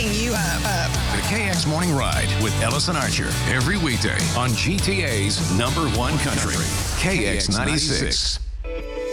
waking you up. The KX Morning Ride with Ellison Archer. Every weekday on GTA's #1 country. KX 96.